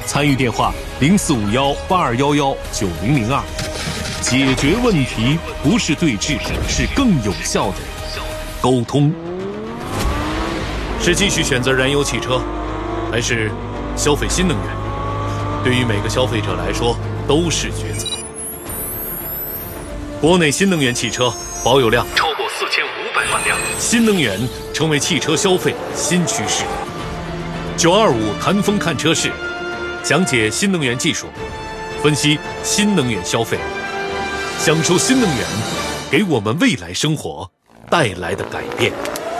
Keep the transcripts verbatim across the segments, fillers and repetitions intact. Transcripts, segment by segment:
参与电话零四五幺八二幺幺九零零二。解决问题不是对峙，是更有效的沟通。是继续选择燃油汽车，还是消费新能源？对于每个消费者来说都是抉择。国内新能源汽车保有量超过四千五百万辆，新能源成为汽车消费新趋势。九二五谈风看车市，讲解新能源技术，分析新能源消费，享受新能源给我们未来生活带来的改变。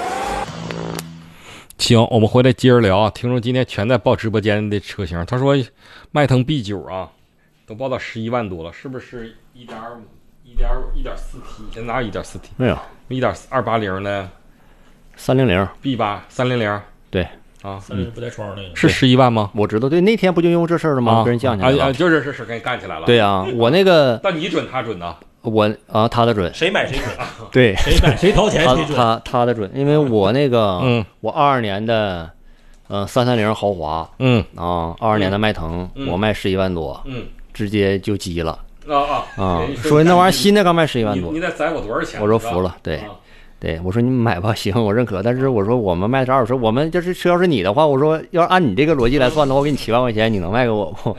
行，我们回来接着聊啊。听众今天全在报直播间的车型，他说迈腾 B 九 啊，都报到十一万多了，是不是一点五、一点五、一点四 T？ 现在哪有一点四 T？ 没有， 一点二八零呢？ 三零零 B 八三零零， 对啊， 三零零不带窗那个是十一万吗？ 我知道，对，那天不就因为这事儿了吗？ 啊， 跟人犟起来了， 啊，就是是是，给你干起来了。 对啊，我那个， 但你准他准呐？ 我啊，他的准， 谁买谁准， 对， 谁买谁掏钱他谁准。 他他的准，因为我那个， 嗯， 我二二年的，呃，三三零豪华， 嗯啊，二二年的迈腾， 嗯我卖十一万多， 嗯， 直接就急了啊啊啊，说那玩意儿新的刚卖十一万多你，你得宰我多少钱？ 我说服了，对。 啊对，我说你买吧，行，我认可。但是我说我们卖的是二手车，我们这是车要是你的话，我说要按你这个逻辑来算的话，我给你七万块钱，你能卖给我不？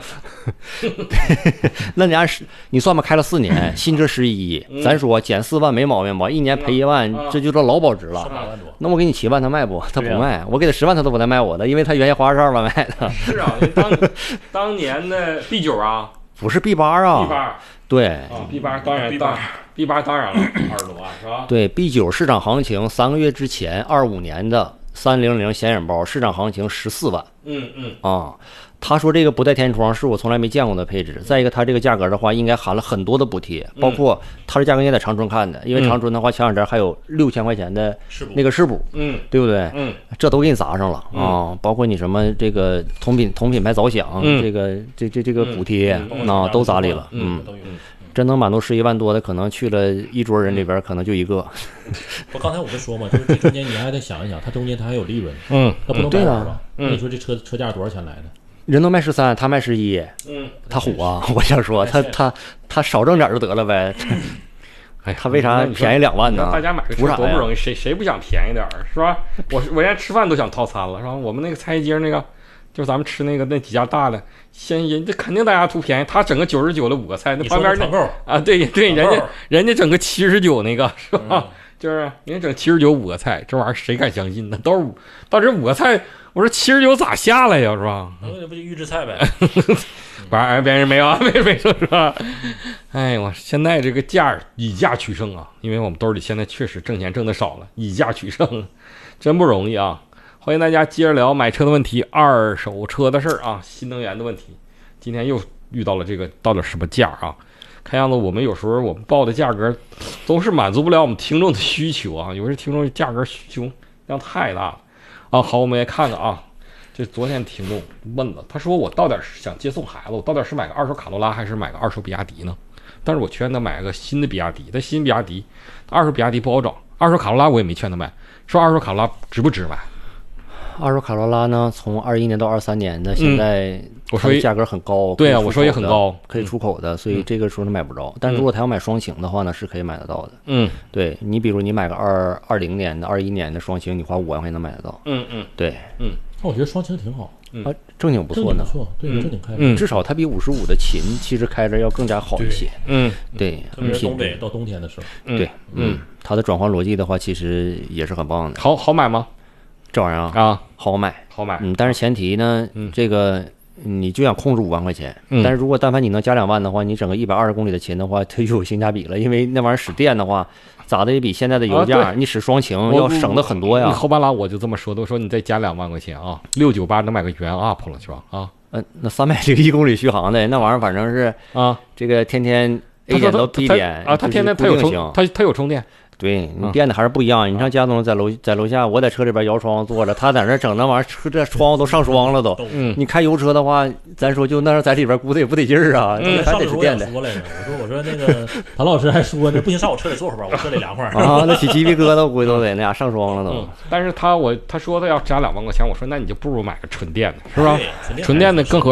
那你按十，你算吧，开了四年，新车十一，咱说减四万没毛病吧？一年赔一万，这就叫劳保值了。那我给你七万，他卖不？他不卖，我给他十万，他都不带卖我的，因为他原先花二十二万卖的。 是啊，当当年的 B 九 啊， 不是 B 八啊 ，B 八， 对啊 ，B 八当然当 B 八当然了，二十多万是吧？ 对 ，B 九 市场行情三个月之前，二五年的三零零显影包市场行情十四万。 嗯嗯啊，他说这个不带天窗是我从来没见过的配置。再一个，它这个价格的话，应该含了很多的补贴，包括它的价格应该在长春看的，因为长春的话前两天还有六千块钱的那个试补， 嗯， 对不对？ 嗯， 这都给你砸上了啊！包括你什么这个同品同品牌早享，这个这这这个补贴啊都砸里了，嗯。真能满足十一万多的，可能去了一桌人里边，可能就一个。 不，刚才我跟说嘛，就是这中间你还得想一想，它中间它还有利润， 嗯， 它不能白玩吧？ 嗯， 你说这车车价多少钱来的？ 人都卖十三，他卖十一， 嗯， 他虎啊！我想说，他他他少挣点就得了呗。哎，他为啥便宜两万呢？ 大家买个车多不容易，谁谁不想便宜点是吧？我我连吃饭都想套餐了，是吧？我们那个菜街那个。就是咱们吃那个那几家大的，先人这肯定大家图便宜，他整个九十九的五个菜，那旁边那啊，对对，人家人家整个七十九那个是吧？嗯、就是人家整七十九五个菜，这玩意儿谁敢相信呢？都是五，到这五个菜，我说七十九咋下来呀？是吧？ 那不就预制菜呗？ 反正别人没有啊，没没说是吧？哎，我现在这个价以价取胜啊，因为我们兜里现在确实挣钱挣的少了，以价取胜，真不容易啊。欢迎大家接着聊买车的问题，二手车的事儿啊，新能源的问题。今天又遇到了这个到底什么价啊？看样子我们有时候我们报的价格都是满足不了我们听众的需求啊，有些听众价格需求量太大了啊。好，我们也看看啊，这昨天听众问了，他说我到底是想接送孩子，我到底是买个二手卡罗拉还是买个二手比亚迪呢？但是我劝他买个新的比亚迪，但新比亚迪二手比亚迪不好找，二手卡罗拉我也没劝他买，说二手卡罗拉值不值买？ 二手卡罗拉呢，从二一年到二三年的，现在我说价格很高， 对啊，我说也很高， 可以出口的，所以这个时候是买不着。但如果他要买双擎的话呢，是可以买得到的。 嗯， 对你比如你买个二二零年的、二一年的双擎，你花五万块钱能买得到。 嗯嗯， 对， 嗯， 那我觉得双擎挺好啊，正经不错呢， 不错，对，正经开， 嗯，至少它比五十五的秦其实开着要更加好一些。 嗯， 对， 特别是东北到冬天的时候， 对，嗯，它的转换逻辑的话，其实也是很棒的。 好好买吗？ 这玩意儿啊， 好买， 好买， 嗯，但是前提呢， 嗯， 这个你就想控制五万块钱， 嗯， 但是如果但凡你能加两万的话，你整个一百二十公里的秦的话，它就有性价比了，因为那玩意儿使电的话，咋的也比现在的油价，你使双擎要省的很多呀。 后半拉我就这么说的，我说你再加两万块钱啊，六九八能买个原 up 了是吧？啊， 嗯，那三百零一公里续航的那玩意儿，反正是啊， 这个天天 A 点到 B 点啊，它天天它有充，它它有充电。 对你电的还是不一样，你像家东在楼在楼下，我在车里边摇窗坐着，他在那整那玩意儿，车这窗户都上霜了都。 嗯， 你开油车的话，咱说就那在里边估的也不得劲儿啊， 嗯， 还得是电的。 说来着，我说我说那个谭老师还说呢，不行上我车里坐会儿吧，我车里凉快啊，那起鸡皮疙瘩，我估计都得那俩上霜了都。 嗯，但是他我他说他要加两万块钱，我说那你就不如买个纯电的，是吧？纯电的更合